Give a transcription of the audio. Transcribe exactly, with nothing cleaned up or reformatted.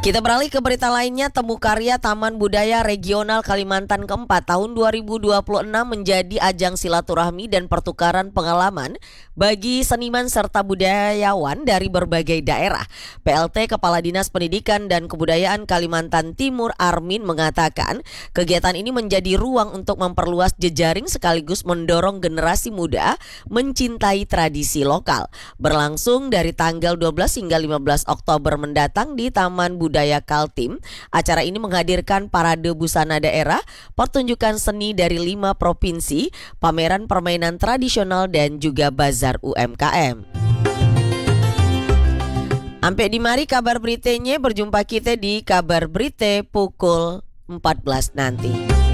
Kita beralih ke berita lainnya. Temu Karya Taman Budaya Regional Kalimantan Keempat tahun dua ribu dua puluh enam menjadi ajang silaturahmi dan pertukaran pengalaman bagi seniman serta budayawan dari berbagai daerah. P L T Kepala Dinas Pendidikan dan Kebudayaan Kalimantan Timur Armin mengatakan kegiatan ini menjadi ruang untuk memperluas jejaring sekaligus mendorong generasi muda mencintai tradisi lokal. Berlangsung dari tanggal dua belas hingga lima belas Oktober mendatang di Taman Budaya Kaltim. Acara ini menghadirkan parade busana daerah, pertunjukan seni dari lima provinsi, pameran permainan tradisional dan juga bazar U M K M. Sampai di mari kabar beritanya, berjumpa kita di kabar berita pukul empat belas nanti.